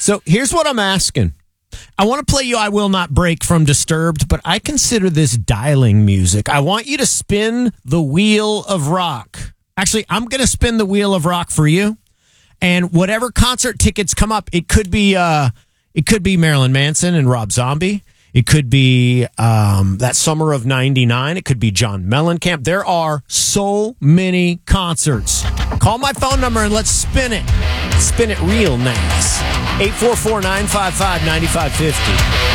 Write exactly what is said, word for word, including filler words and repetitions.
So here's what I'm asking. I want to play you I Will Not Break from Disturbed, but I consider this dialing music. I want you to spin the wheel of rock. Actually, I'm going to spin the wheel of rock for you. And whatever concert tickets come up, it could be uh, it could be Marilyn Manson and Rob Zombie. It could be um, that summer of ninety-nine. It could be John Mellencamp. There are so many concerts. Call my phone number and let's spin it. Spin it real nice. eight four four, nine five five, nine five five zero.